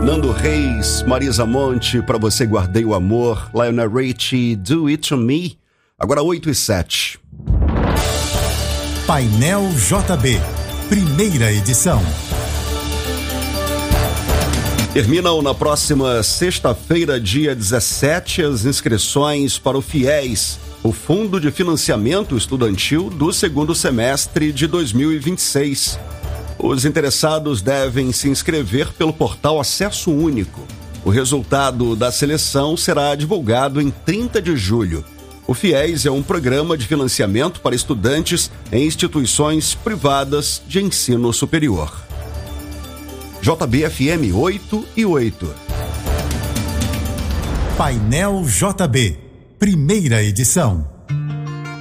Nando Reis, Marisa Monte, Pra Você Guardei o Amor, Lionel Richie, Do It To Me. Agora 8h07. Painel JB, primeira edição. Terminam na próxima sexta-feira, dia 17, as inscrições para o FIES, o Fundo de Financiamento Estudantil do segundo semestre de 2026. Os interessados devem se inscrever pelo portal Acesso Único. O resultado da seleção será divulgado em 30 de julho. O FIES é um programa de financiamento para estudantes em instituições privadas de ensino superior. JB-FM 8/8. Painel JB, primeira edição.